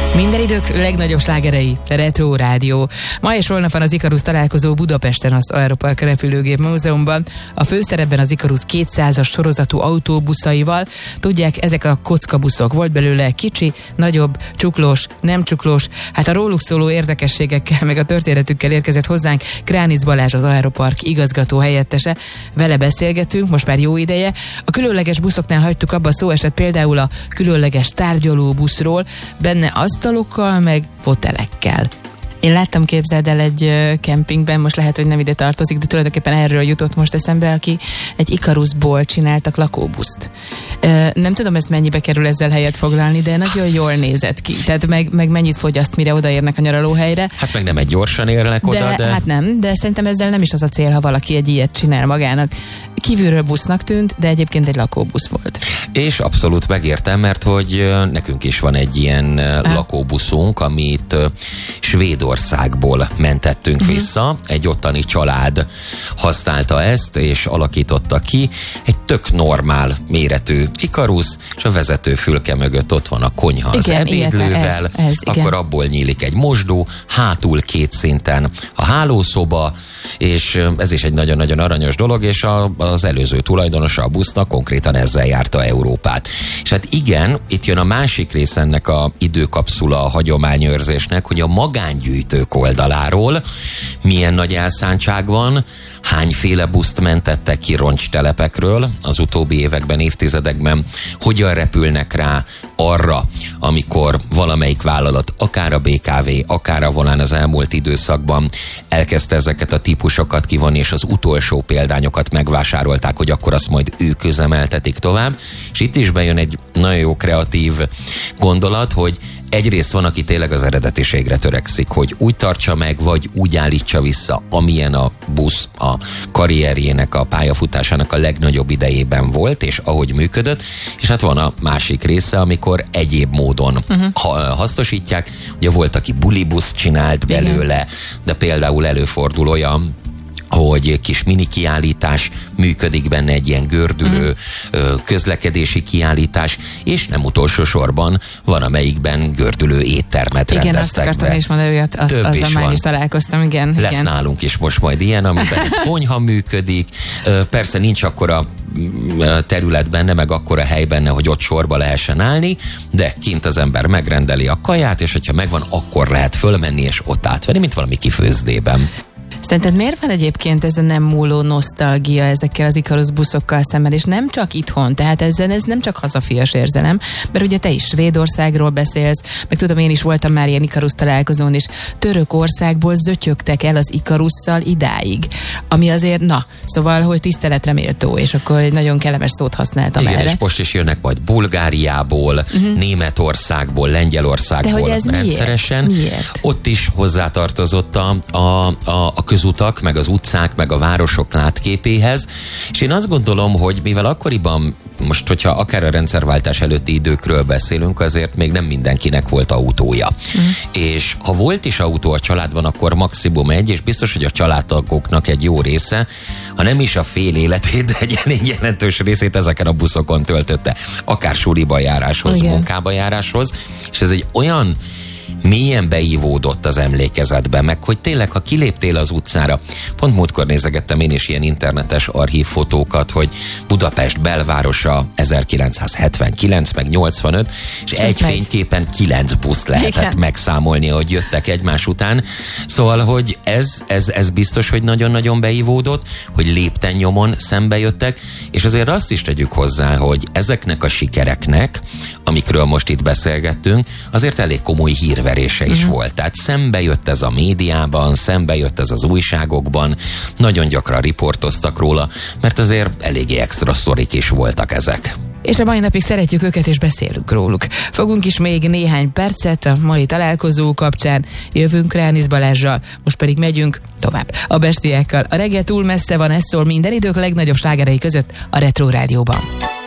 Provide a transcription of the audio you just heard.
Minden idők legnagyobb slágerei, Retro Rádió. Ma és holnap van az Ikarus találkozó Budapesten az Aeropark repülőgép múzeumban. A főszerepben az Ikarus 200-as sorozatú autóbuszaival. Tudják, ezek a kockabuszok. Volt belőle kicsi, nagyobb, csuklós, nem csuklós. Hát a róluk szóló érdekességekkel, meg a történetükkel érkezett hozzánk Kránic Balázs, az Aeropark igazgató helyettese. Vele beszélgetünk, most már jó ideje. A különleges buszoknál hagytuk abba, szó esett például a különleges tárgyalóbuszról, benne asztalokkal, meg fotelekkel. Én láttam, képzeld el, egy kempingben, most lehet, hogy nem ide tartozik, de tulajdonképpen erről jutott most eszembe, aki egy Ikarusból csináltak lakóbuszt. Nem tudom, ezt mennyibe kerül ezzel helyet foglalni, de nagyon jól nézett ki. Tehát meg mennyit fogyaszt, mire odaérnek a nyaralóhelyre. Hát meg nem egy gyorsan érnek oda, de... Hát nem, de szerintem ezzel nem is az a cél, ha valaki egy ilyet csinál magának. Kívülről busznak tűnt, de egyébként egy lakóbusz volt. És abszolút megértem, mert hogy nekünk is van egy ilyen lakóbuszunk, amit Svédországból mentettünk vissza. Egy ottani család használta ezt, és alakította ki. Egy tök normál méretű Ikarus, és a vezetőfülke mögött ott van a konyha az ebédlővel, akkor abból nyílik egy mosdó, hátul 2 szinten a hálószoba, és ez is egy nagyon-nagyon aranyos dolog, és az előző tulajdonosa a busznak konkrétan ezzel járta Európát. És hát igen, itt jön a másik rész ennek a időkapszula a hagyományőrzésnek, hogy a magángyűjtők oldaláról milyen nagy elszántság van, hányféle buszt mentettek ki roncstelepekről az utóbbi években, évtizedekben, hogyan repülnek rá arra, amikor valamelyik vállalat, akár a BKV, akár a Volán az elmúlt időszakban elkezdte ezeket a típusokat kivonni, és az utolsó példányokat megvásárolták, hogy akkor azt majd ők üzemeltetik tovább. És itt is bejön egy nagyon jó kreatív gondolat, hogy egyrészt van, aki tényleg az eredetiségre törekszik, hogy úgy tartsa meg, vagy úgy állítsa vissza, amilyen a busz a karrierjének, a pályafutásának a legnagyobb idejében volt, és ahogy működött, és hát van a másik része, amikor egyéb módon hasznosítják. Ugye volt, aki bulibuszt csinált belőle, de például előfordul olyan, hogy kis mini kiállítás működik benne, egy ilyen gördülő közlekedési kiállítás, és nem utolsó sorban van, amelyikben gördülő éttermet rendeztek be. Igen, azt akartam is mondani, hogy azzal már is találkoztam, igen. Lesz igen. Nálunk is most majd ilyen, amiben egy konyha működik. Persze nincs akkora terület benne, meg akkora hely benne, hogy ott sorba lehessen állni, de kint az ember megrendeli a kaját, és hogyha megvan, akkor lehet fölmenni és ott átvenni, mint valami kifőzdében. Szerinted miért van egyébként ez a nem múló nosztalgia ezekkel az Ikarus buszokkal szemben, és nem csak itthon, tehát ez nem csak hazafias érzelem, mert ugye te is Svédországról beszélsz, meg tudom, én is voltam már ilyen Ikarus találkozón, és Törökországból zötyögtek el az Ikarusszal idáig, ami azért, szóval, hogy tiszteletre méltó, és akkor egy nagyon kellemes szót használtam erre. Igen, és most is jönnek majd Bulgáriából, Németországból, Lengyelországból. De hogy ez rendszeresen. Miért? Ott is hozzátartozott a közutak, meg az utcák, meg a városok látképéhez, és én azt gondolom, hogy mivel akkoriban, most hogyha akár a rendszerváltás előtti időkről beszélünk, azért még nem mindenkinek volt autója. És ha volt is autó a családban, akkor maximum egy, és biztos, hogy a családtagoknak egy jó része, ha nem is a fél életét, de egy elég jelentős részét ezeken a buszokon töltötte. Akár suliba járáshoz, munkába járáshoz, és ez egy olyan mélyen beívódott az emlékezetbe, meg hogy tényleg, ha kiléptél az utcára, pont múltkor nézegettem én is ilyen internetes archívfotókat, hogy Budapest belvárosa 1979 meg 85, és egy fényképen 9 buszt lehetett megszámolni, hogy jöttek egymás után. Szóval, hogy ez biztos, hogy nagyon-nagyon beívódott, hogy lépten nyomon szembe jöttek, és azért azt is tegyük hozzá, hogy ezeknek a sikereknek, amikről most itt beszélgettünk, azért elég komoly hírverése is volt. Tehát szembe jött ez a médiában, szembe jött ez az újságokban, nagyon gyakran riportoztak róla, mert azért eléggé extra sztorik is voltak ezek. És a mai napig szeretjük őket, és beszélünk róluk. Fogunk is még néhány percet a mai találkozó kapcsán. Jövünk Kránic Balázsral, most pedig megyünk tovább a bestiákkal. A reggel túl messze van, ez szól minden idők legnagyobb slágerei között a Retro Rádióban.